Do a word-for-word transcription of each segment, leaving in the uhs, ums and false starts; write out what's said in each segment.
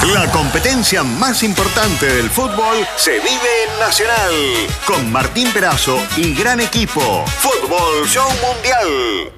La competencia más importante del fútbol se vive en Nacional. Con Martín Perazo y gran equipo. Fútbol Show Mundial.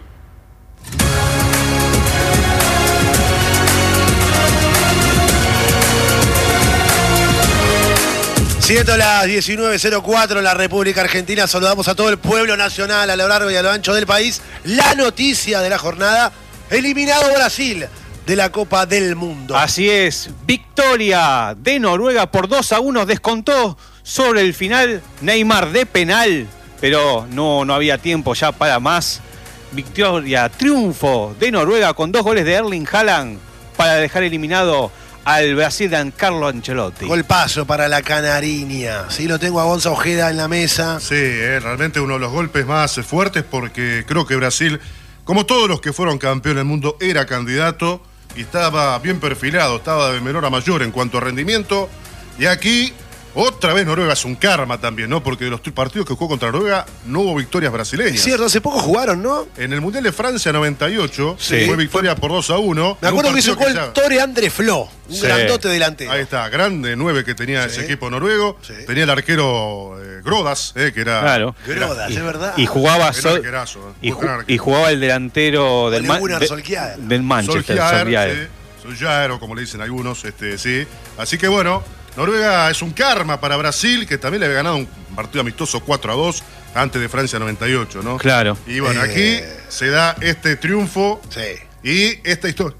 Siendo las diecinueve cero cuatro en la República Argentina, saludamos a todo el pueblo nacional a lo largo y a lo ancho del país. La noticia de la jornada: eliminado Brasil de la Copa del Mundo. Así es, victoria de Noruega por dos a uno, descontó sobre el final Neymar de penal, pero no, no había tiempo ya para más. Victoria, triunfo de Noruega con dos goles de Erling Haaland para dejar eliminado al Brasil de Carlo Ancelotti. Golpazo para la canariña. Sí, lo tengo a Gonza Ojeda en la mesa. Sí, eh, realmente uno de los golpes más fuertes, porque creo que Brasil, como todos los que fueron campeones del mundo, era candidato y estaba bien perfilado, estaba de menor a mayor en cuanto a rendimiento. Y aquí, otra vez Noruega es un karma también, ¿no? Porque de los partidos que jugó contra Noruega no hubo victorias brasileñas. Es cierto, hace poco jugaron, ¿no? En el Mundial de Francia noventa y ocho, sí, fue victoria por dos a uno. Me acuerdo que hizo gol ya... Tore Andre Flo, un sí. grandote delantero. Ahí está, grande nueve que tenía sí. ese equipo noruego. Sí. Tenía el arquero eh, Grodas, eh, que era... Claro. Grodas, es verdad. Y jugaba... Sol... Arquerazo, y, ju y jugaba el delantero del, Man... de... del Manchester. Solskjaer, Solskjaer, o como le dicen algunos, este, sí. Así que bueno... Noruega es un karma para Brasil, que también le había ganado un partido amistoso cuatro a dos antes de Francia noventa y ocho, ¿no? Claro. Y bueno, aquí eh... se da este triunfo sí. y esta historia.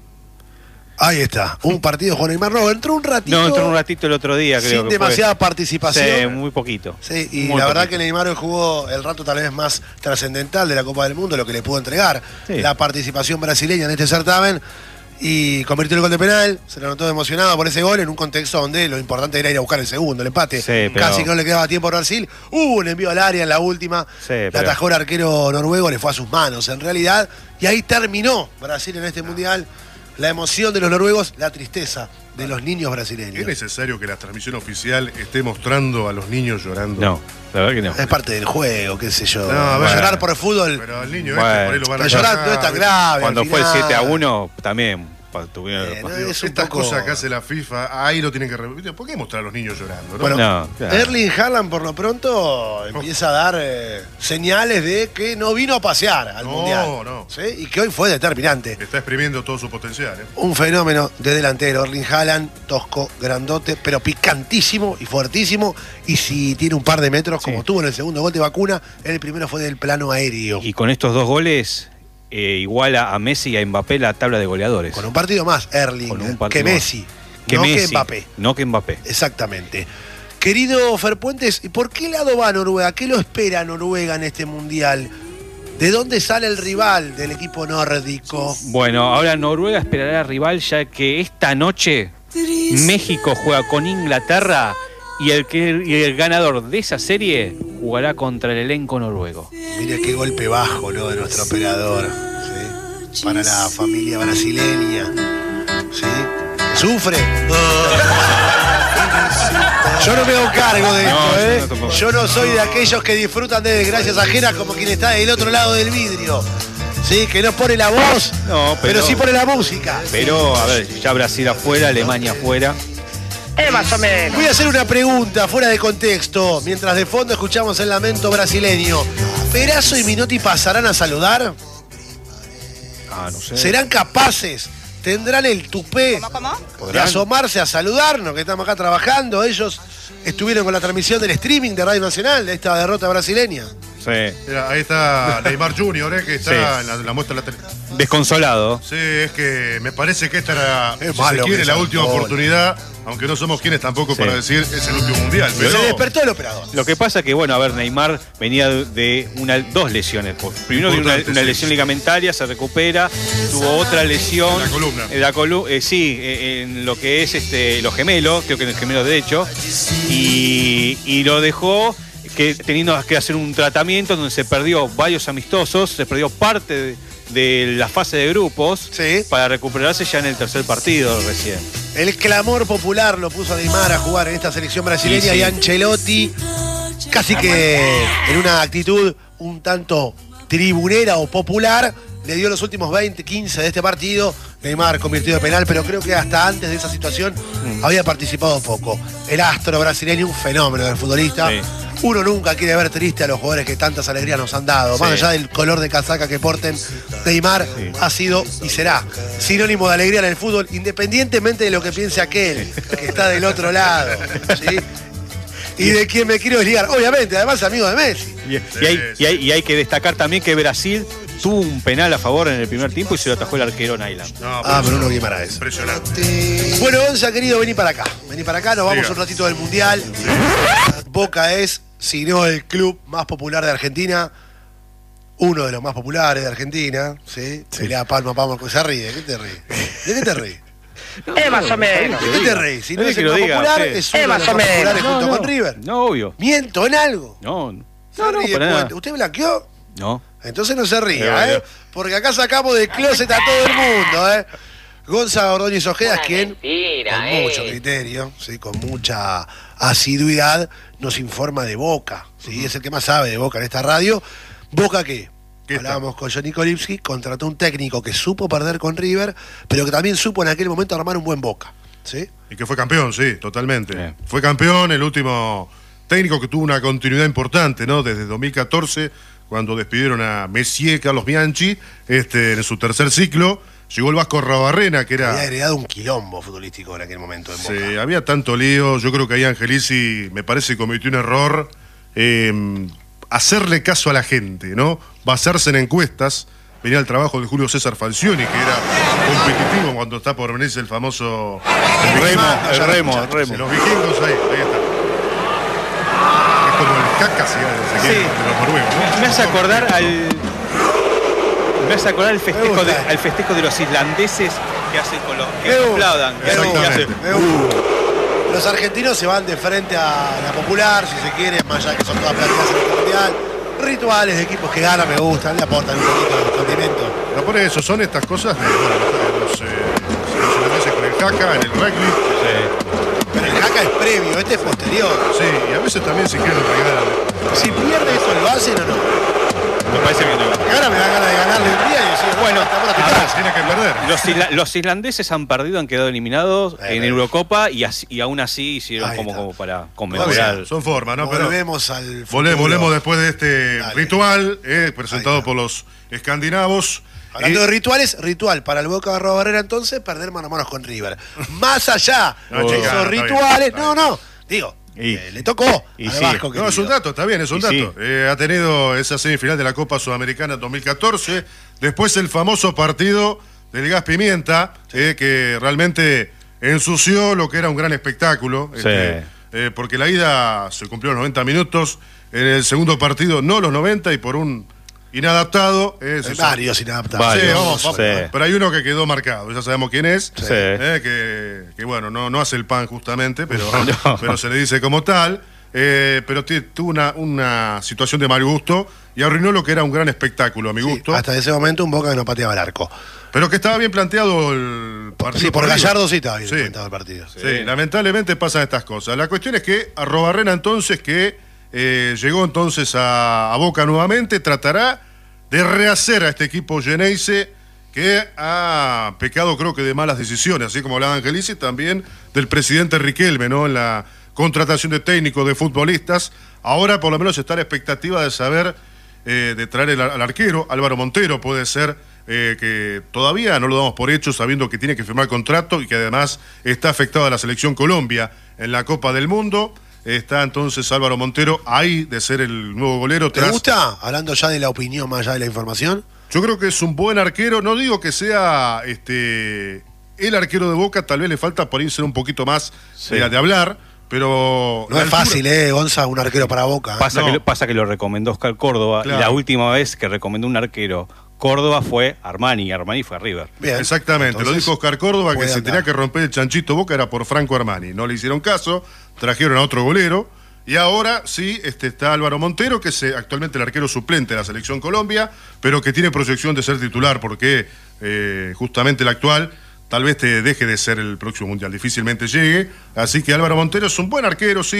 Ahí está, un partido con Neymar. No, entró un ratito. No, entró un ratito el otro día, creo. Sin que demasiada fue. participación. Sí, muy poquito. Sí, y muy la poquito. verdad que Neymar jugó el rato tal vez más trascendental de la Copa del Mundo, lo que le pudo entregar sí. la participación brasileña en este certamen. Y convirtió el gol de penal, se lo notó emocionado por ese gol en un contexto donde lo importante era ir a buscar el segundo, el empate. Sí, pero... Casi que no le quedaba tiempo a Brasil. Hubo un envío al área en la última. Sí, la pero... atajó el arquero noruego, le fue a sus manos en realidad. Y ahí terminó Brasil en este mundial. La emoción de los noruegos, la tristeza de los niños brasileños. ¿Es necesario que la transmisión oficial esté mostrando a los niños llorando? No, la verdad que no. Es parte del juego, qué sé yo. No, a ver, llorar por el fútbol. Pero al niño bueno, este por ahí lo van a llorar no es tan grave. Cuando fue el siete a uno, también. Eh, no, es Estas poco... cosas que hace la FIFA, ahí lo tienen que repetir. ¿Por qué mostrar a los niños llorando? ¿no? Bueno, no, claro. Erling Haaland por lo pronto empieza a dar eh, señales de que no vino a pasear al no, Mundial. No, ¿sí? Y que hoy fue determinante. Está exprimiendo todo su potencial. ¿eh? Un fenómeno de delantero. Erling Haaland, tosco, grandote, pero picantísimo y fuertísimo. Y si tiene un par de metros, como sí. tuvo en el segundo gol de Vacuna, el primero fue del plano aéreo. Y con estos dos goles... Eh, iguala a Messi y a Mbappé la tabla de goleadores. Con un partido más, Erling, Con un que Messi, que no Messi, que Mbappé. No que Mbappé. Exactamente. Querido Fer Puentes, ¿por qué lado va Noruega? ¿Qué lo espera Noruega en este mundial? ¿De dónde sale el rival del equipo nórdico? Bueno, ahora Noruega esperará al rival, ya que esta noche México juega con Inglaterra y el, que, y el ganador de esa serie jugará contra el elenco noruego. Mire qué golpe bajo, ¿no? De nuestro operador, ¿sí? Para la familia brasileña, ¿sí? ¿Sufre? Yo no me hago cargo de esto, no, ¿eh? Yo no, Yo no soy de aquellos que disfrutan de desgracias ajenas como quien está del otro lado del vidrio. Sí, que no pone la voz, no, pero, pero sí pone la música. Pero, a ver, ya Brasil afuera, Alemania afuera. Eh, más o menos. Voy a hacer una pregunta fuera de contexto, mientras de fondo escuchamos el lamento brasileño. ¿Perazo y Minotti pasarán a saludar? Ah, no sé. ¿Serán capaces? ¿Tendrán el tupé ¿Cómo, cómo? de asomarse a saludarnos, que estamos acá trabajando? Ellos estuvieron con la transmisión del streaming de Radio Nacional de esta derrota brasileña. Sí. Mira, ahí está Neymar junior, ¿eh? Que está sí. en la, la muestra lateral. Desconsolado. Sí, es que me parece que esta era, es si malo se quiere, la gol. última oportunidad, aunque no somos quienes tampoco sí. para decir es el último mundial. Pero se despertó el operador. Lo que pasa que, bueno, a ver, Neymar venía de una, dos lesiones. Primero de una, una lesión sí. ligamentaria, se recupera, tuvo otra lesión. En la columna. En la colu eh, sí, eh, en lo que es este, los gemelos, creo que en el gemelo derecho. Y, y lo dejó... que teniendo que hacer un tratamiento donde se perdió varios amistosos, se perdió parte de, de la fase de grupos sí. para recuperarse ya en el tercer partido recién. El clamor popular lo puso a Neymar a jugar en esta selección brasileña sí, sí. y Ancelotti casi que en una actitud un tanto tribunera o popular le dio los últimos veinte, quince de este partido. Neymar convirtió de penal, pero creo que hasta antes de esa situación mm. había participado poco. El astro brasileño, un fenómeno del futbolista. Sí. Uno nunca quiere ver triste a los jugadores que tantas alegrías nos han dado. Sí. Más allá del color de casaca que porten, Neymar sí. ha sido y será sinónimo de alegría en el fútbol, independientemente de lo que piense aquel que está del otro lado. ¿Sí? Y de quien me quiero desligar. Obviamente, además amigo de Messi. Y, y, hay, y, hay, y hay que destacar también que Brasil tuvo un penal a favor en el primer tiempo y se lo atajó el arquero Nyland. No, ah, Bruno Guimaraes. Impresionante. Bueno, Gonza, querido, vení para acá. Vení para acá, nos vamos Diga. un ratito del Mundial. Sí. Boca es, si no el club más popular de Argentina, uno de los más populares de Argentina. ¿Sí? Sí. Pelea palma, palma, se ríe. ¿De qué te ríes? ¿De qué te ríes? No, es más o menos. ¿De qué te reís? Si no es el más popular, es uno de los más populares junto no, con River. No, obvio. ¿Miento en algo? No, no. ¿Se no, ríe? No, ¿Usted blanqueó? No. Entonces no se ría, ¿eh? Porque acá sacamos de closet a todo el mundo, ¿eh? Gonza Ordóñez Ojeda es quien, mentira, con eh. mucho criterio, ¿sí? Con mucha asiduidad, nos informa de Boca. ¿Sí? Uh-huh. Es el que más sabe de Boca en esta radio. ¿Boca qué? Hablábamos con Johnny Kolipski, contrató un técnico que supo perder con River, pero que también supo en aquel momento armar un buen Boca. ¿Sí? Y que fue campeón, sí, totalmente. Bien. Fue campeón, el último técnico que tuvo una continuidad importante, ¿no? Desde dos mil catorce, cuando despidieron a Messier, Carlos Bianchi, este, en su tercer ciclo, llegó el Vasco Arruabarrena, que era... Había heredado un quilombo futbolístico en aquel momento en Boca. Sí, había tanto lío, yo creo que ahí Angelici, me parece que cometió un error, eh, hacerle caso a la gente, ¿no? Basarse en encuestas. Venía el trabajo de Julio César Falcioni, que era competitivo cuando está por venirse el famoso... El remo, el remo, el remo. Los vikingos, ahí, ahí está. Es como el caca, si se quiere, de los noruegos, ¿no? Me hace acordar al... Me hace acordar el festejo, de, al festejo de los islandeses que hacen con los... que aplaudan. Que hacen, que hacen, uh. Los argentinos se van de frente a la popular, si se quiere, más allá que son todas planteadas en el mundial. Rituales de equipos que ganan me gustan, le aportan un poquito de condimento. Pero por eso, son estas cosas de, bueno, los, eh, los islandeses con el jaca, en el rugby. Sí. Pero el jaca es previo, este es posterior. Sí, y a veces también si quieren regalar. Si pierde eso, ¿lo hacen o no? Me parece que no. Ahora me da ganas de ganarle un día y decir, bueno, ahora tiene que perder. Los, isla, los islandeses han perdido, han quedado eliminados eh, en Eurocopa y, así, y aún así hicieron como, como para conmemorar. Son formas, ¿no? Volvemos Pero al volvemos, volvemos después de este Dale. ritual eh, presentado por los escandinavos. Hablando eh, de rituales, ritual para el Boca Arruabarrena entonces, perder mano a mano con River. Más allá no, de chica, esos no, rituales, bien, no, no, digo. Y, eh, le tocó y al sí. Vasco. No, es un dato, está bien, es un y dato. Sí. Eh, ha tenido esa semifinal de la Copa Sudamericana dos mil catorce. Después el famoso partido del gas pimienta, sí. eh, que realmente ensució lo que era un gran espectáculo. Sí. Este, eh, porque la ida se cumplió los noventa minutos. En el segundo partido no los noventa y por un inadaptado. Eh, se varios inadaptados. Sí, varios, vamos, vamos. Sí. Pero hay uno que quedó marcado, ya sabemos quién es. Sí. Eh, que, que bueno, no, no hace el pan justamente, pero, no. pero se le dice como tal. Eh, pero tuvo una, una situación de mal gusto y arruinó lo que era un gran espectáculo, a mi sí, gusto. Hasta ese momento un Boca que no pateaba el arco. Pero que estaba bien planteado el partido. Sí, por Gallardo sí estaba bien sí. planteado el partido. Sí. sí, lamentablemente pasan estas cosas. La cuestión es que Arruabarrena entonces, que eh, llegó entonces a, a Boca nuevamente, tratará de rehacer a este equipo Geneise que ha pecado creo que de malas decisiones, así como hablaba Angelici, también del presidente Riquelme, ¿no? En la contratación de técnicos, de futbolistas. Ahora por lo menos está la expectativa de saber, eh, de traer el, al arquero, Álvaro Montero puede ser, eh, que todavía no lo damos por hecho, sabiendo que tiene que firmar contrato y que además está afectado a la selección Colombia en la Copa del Mundo. Está entonces Álvaro Montero ahí de ser el nuevo golero. ¿Te tras... gusta? Hablando ya de la opinión más allá de la información. Yo creo que es un buen arquero. No digo que sea este el arquero de Boca, tal vez le falta por ahí ser un poquito más sí. de, de hablar, pero... No es altura... fácil, ¿eh, Gonza, un arquero para Boca? ¿eh? Pasa, no. que, pasa que lo recomendó Oscar Córdoba, claro. Y la última vez que recomendó un arquero Córdoba fue Armani, y Armani fue a River. Bien. Exactamente, entonces, lo dijo Oscar Córdoba, que se tenía que romper el chanchito Boca era por Franco Armani. No le hicieron caso, trajeron a otro golero, y ahora sí este, está Álvaro Montero, que es actualmente el arquero suplente de la Selección Colombia, pero que tiene proyección de ser titular, porque eh, justamente el actual tal vez te deje de ser el próximo Mundial, difícilmente llegue. Así que Álvaro Montero es un buen arquero, sí,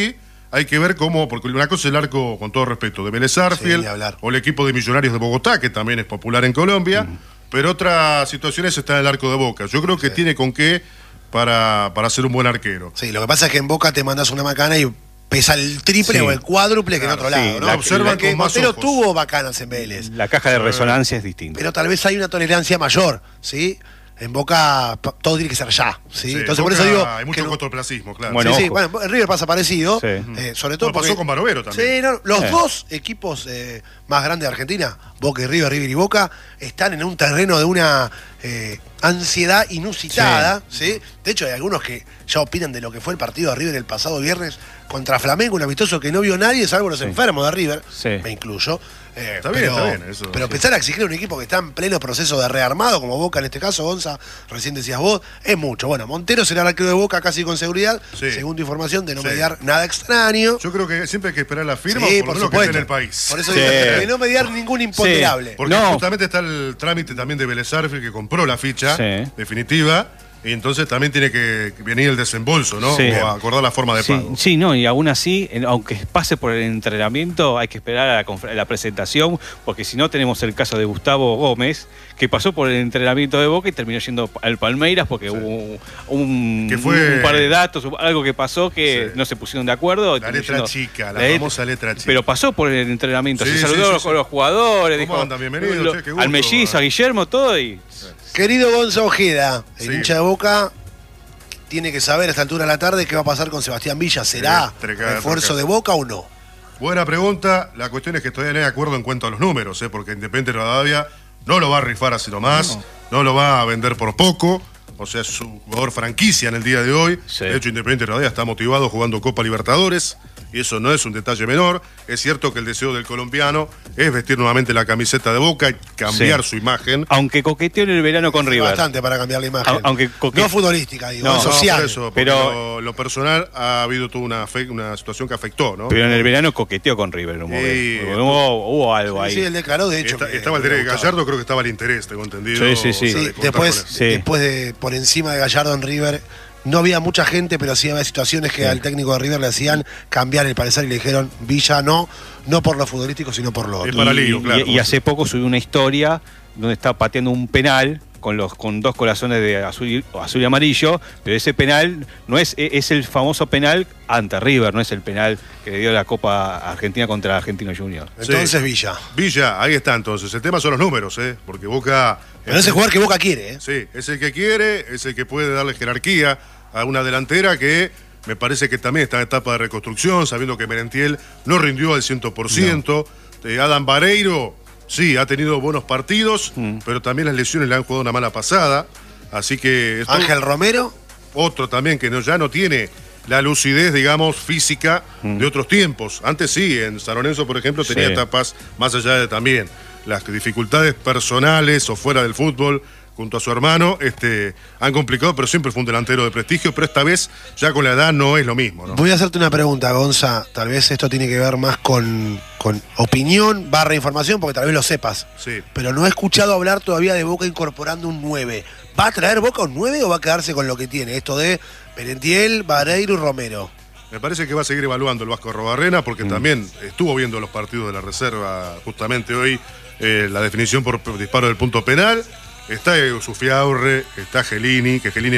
hay que ver cómo, porque una cosa es el arco, con todo respeto, de Vélez Sarsfield, Sí, o el equipo de Millonarios de Bogotá, que también es popular en Colombia, mm. pero otra situación es está en el arco de Boca. Yo creo que sí. tiene con qué para, para ser un buen arquero. Sí, lo que pasa es que en Boca te mandas una macana y pesa el triple sí. o el cuádruple claro, que en otro sí, lado, ¿no? La observan que con más Montero ojos. tuvo bacanas en Vélez. La caja de resonancia es distinta. Pero tal vez hay una tolerancia mayor, ¿sí? En Boca todo tiene que ser ya, ¿sí? sí Entonces Boca por eso digo... hay mucho no... cortoplacismo, claro. Bueno, sí, sí, bueno, en River pasa parecido, sí. eh, sobre todo bueno, pasó porque... con Barovero también. Sí, no, los sí. dos equipos eh, más grandes de Argentina, Boca y River, River y Boca, están en un terreno de una eh, ansiedad inusitada, sí. ¿sí? De hecho, hay algunos que ya opinan de lo que fue el partido de River el pasado viernes contra Flamengo, un amistoso que no vio nadie, salvo los sí. enfermos de River, sí. me incluyo. Eh, está pero, bien, está bien. Eso, pero sí. pensar a exigir a un equipo que está en pleno proceso de rearmado, como Boca en este caso, Gonza, recién decías vos, es mucho. Bueno, Montero será el arquero de Boca casi con seguridad, sí. según tu información, de no sí. mediar nada extraño. Yo creo que siempre hay que esperar la firma, sí, por, por lo que esté en el país. Por eso sí. digo, de no mediar ningún imponderable. Sí. Porque no. justamente está el trámite también de Vélez Sarsfield, que compró la ficha sí. definitiva. Y entonces también tiene que venir el desembolso, ¿no? Sí. O acordar la forma de sí, pago. Sí, no, y aún así, aunque pase por el entrenamiento, hay que esperar a la, a la presentación, porque si no tenemos el caso de Gustavo Gómez, que pasó por el entrenamiento de Boca y terminó yendo al Palmeiras porque sí. hubo un, que fue... un par de datos, algo que pasó que sí. no se pusieron de acuerdo. La letra yendo... chica, la, la famosa letra chica. Pero pasó por el entrenamiento, sí, se saludó sí, sí, con sí. los jugadores, dijo, andan? Bienvenido, lo, che, qué gusto, al mellizo, a Guillermo, todo y... Querido Gonza Ojeda, el sí. hincha de Boca tiene que saber a esta altura de la tarde qué va a pasar con Sebastián Villa. ¿Será sí, refuerzo de Boca o no? Buena pregunta. La cuestión es que todavía no hay acuerdo en cuanto a los números, ¿eh? Porque Independiente Rivadavia no lo va a rifar así nomás, no. no lo va a vender por poco. O sea, es su jugador franquicia en el día de hoy. Sí. De hecho, Independiente Rivadavia está motivado jugando Copa Libertadores. Y eso no es un detalle menor. Es cierto que el deseo del colombiano es vestir nuevamente la camiseta de Boca y cambiar sí. su imagen. Aunque coqueteó en el verano con River. Bastante para cambiar la imagen. Aunque coque... No futbolística, digo, no, social. No, eso, pero lo, lo personal ha habido toda una, fe, una situación que afectó, ¿no? Pero en el verano coqueteó con River. Un sí, hubo, hubo algo sí, ahí. Sí, él declaró, de hecho. Está, que, estaba el de Gallardo, creo que estaba el interés, tengo entendido. Sí, sí, sí. sí de después, sí. después de, por encima de Gallardo en River, no había mucha gente, pero sí había situaciones que sí. al técnico de River le hacían cambiar el parecer y le dijeron, Villa no, no por lo futbolístico, sino por lo otro. Es para lío, claro. Y, y hace poco subió una historia donde está pateando un penal con los con dos corazones de azul y, azul y amarillo, pero ese penal no es, es el famoso penal ante River, no es el penal que le dio la Copa Argentina contra Argentino Junior. Entonces sí. Villa. Villa, ahí está entonces. El tema son los números, ¿eh? Porque Boca... Pero ese jugador que Boca quiere, ¿eh? Sí, es el que quiere, es el que puede darle jerarquía a una delantera que me parece que también está en etapa de reconstrucción, sabiendo que Merentiel no rindió al cien por ciento. No. Eh, Adam Vareiro, sí, ha tenido buenos partidos, mm. pero también las lesiones le han jugado una mala pasada. Así que... Esto, Ángel Romero. Otro también que no, ya no tiene la lucidez, digamos, física mm. de otros tiempos. Antes sí, en San Lorenzo, por ejemplo, tenía sí. etapas más allá de también las dificultades personales o fuera del fútbol, junto a su hermano, este, han complicado, pero siempre fue un delantero de prestigio, pero esta vez ya con la edad no es lo mismo, ¿no? Voy a hacerte una pregunta, Gonza, tal vez esto tiene que ver más con, con opinión barra información, porque tal vez lo sepas, sí. pero no he escuchado hablar todavía de Boca incorporando un nueve. ¿Va a traer Boca un nueve o va a quedarse con lo que tiene? Esto de Merentiel, Vareiro y Romero. Me parece que va a seguir evaluando el Vasco Arrobarrena, porque mm. también estuvo viendo los partidos de la reserva justamente hoy, eh, la definición por disparo del punto penal. Está Sufiaurre, está Gelini, que Gelini